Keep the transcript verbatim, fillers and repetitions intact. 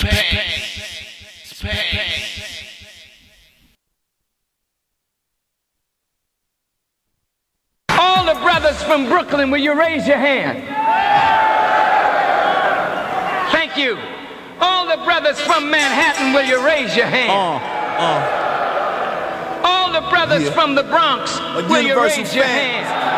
Space. Space. All the brothers from Brooklyn, will you raise your hand? Thank you. All the brothers from Manhattan, will you raise your hand? Uh, uh, All the brothers yeah. from the Bronx, A will you universal raise your fan. hand?